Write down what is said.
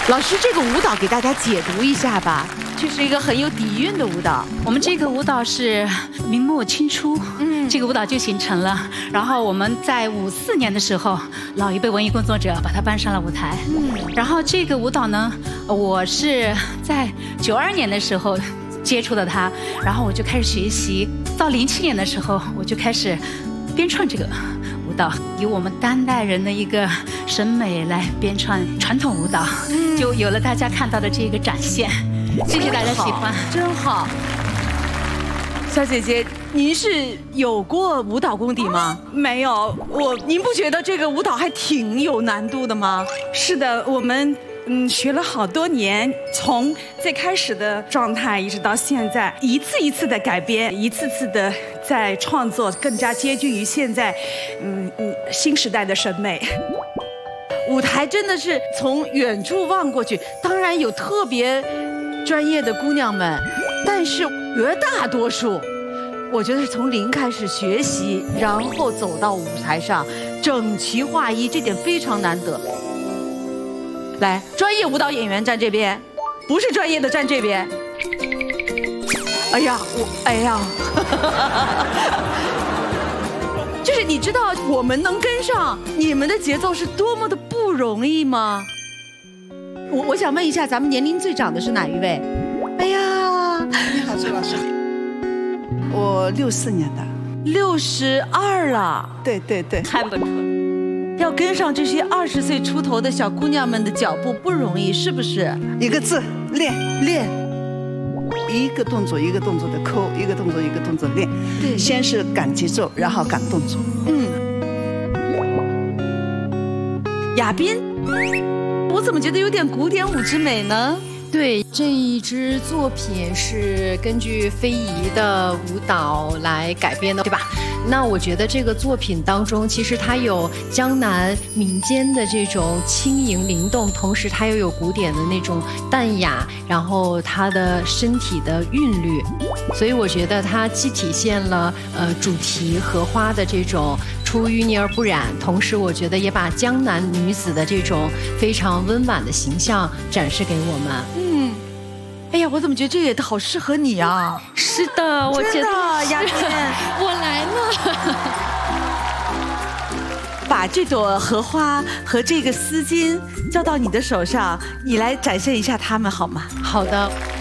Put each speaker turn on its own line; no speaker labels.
老师，这个舞蹈给大家解读一下吧。这是一个很有底蕴的舞蹈。
我们这个舞蹈是明末清初，这个舞蹈就形成了。然后我们在54年的时候，老一辈文艺工作者把它搬上了舞台。然后这个舞蹈呢，我是在92年的时候接触的它，然后我就开始学习。到07年的时候，我就开始编创这个舞蹈，以我们当代人的一个审美来编创传统舞蹈，就有了大家看到的这个展现。谢谢大家喜欢，
真好。小姐姐，您是有过舞蹈功底吗？
没有，
您不觉得这个舞蹈还挺有难度的吗？
是的，我们学了好多年，从最开始的状态一直到现在，一次一次的改编，一次次的在创作，更加接近于现在新时代的审美。
舞台真的是从远处望过去，当然有特别专业的姑娘们，但是绝大多数，我觉得是从零开始学习，然后走到舞台上，整齐划一，这点非常难得。来，专业舞蹈演员站这边，不是专业的站这边。哎呀，就是你知道我们能跟上你们的节奏是多么的不容易吗？我想问一下，咱们年龄最长的是哪一位？哎呀，
你好，周老师。我64年的
，62了。
对对对，
看不出。
要跟上这些20岁出头的小姑娘们的脚步不容易，是不是？
一个字，练。一个动作一个动作的抠，一个动作一个动作练。对，先是赶节奏，然后赶动作。
亚斌，我怎么觉得有点古典舞之美呢？
对，这一支作品是根据非遗的舞蹈来改编的，对吧？那我觉得这个作品当中，其实它有江南民间的这种轻盈灵动，同时它又有古典的那种淡雅，然后它的身体的韵律，所以我觉得它既体现了主题荷花的这种出淤泥而不染，同时我觉得也把江南女子的这种非常温婉的形象展示给我们。
哎呀，我怎么觉得这也好适合你啊？
是的，我觉得
亚斌，
我来了。
把这朵荷花和这个丝巾交到你的手上，你来展现一下它们好吗？
好的。